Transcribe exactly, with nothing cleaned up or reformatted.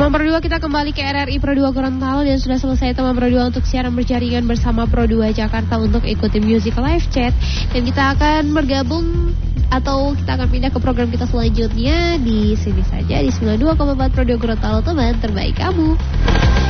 Teman Pro dua, kita kembali ke R R I Pro dua Gorontalo dan sudah selesai Teman Pro dua untuk siaran berjaringan bersama Pro dua Jakarta untuk ikuti Music Live Chat. Dan kita akan bergabung atau kita akan pindah ke program kita selanjutnya di sini saja di sembilan puluh dua koma empat Pro dua Gorontalo, teman terbaik kamu.